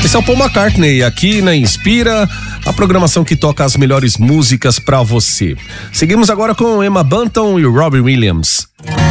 Esse é o Paul McCartney, aqui na Inspira, a programação que toca as melhores músicas pra você. Seguimos agora com Emma Bunton e Robbie Williams.